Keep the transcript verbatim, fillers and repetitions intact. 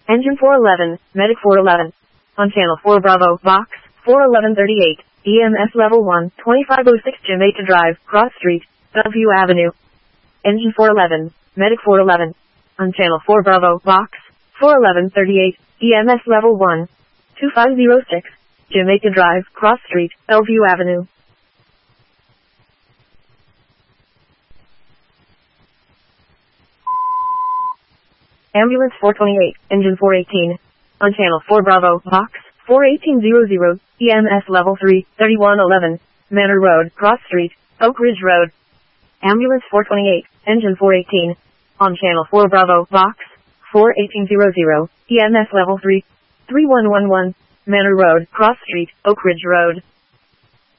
Engine four eleven, Medic four eleven. On Channel four Bravo, Box, four eleven thirty-eight, E M S Level one, twenty-five oh six Jamaica Drive, Cross Street, Bellevue Avenue. Engine four eleven, Medic four eleven. On Channel four Bravo, Box, four eleven thirty-eight, E M S Level one, twenty-five oh six, Jamaica Drive, Cross Street, Bellevue Avenue. Ambulance four twenty-eight, Engine four eighteen. On Channel four Bravo, Box, four eighteen hundred, E M S Level three, thirty-one eleven, Manor Road, Cross Street, Oak Ridge Road. Ambulance four twenty-eight, Engine four eighteen. On Channel four Bravo, Box, four eighteen hundred, E M S Level three, thirty-one eleven, Manor Road, Cross Street, Oak Ridge Road.